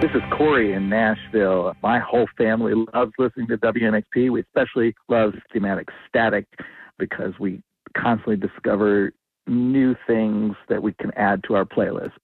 This is Corey in Nashville. My whole family loves listening to WMXP. We especially love Schematic Static because we constantly discover new things that we can add to our playlist.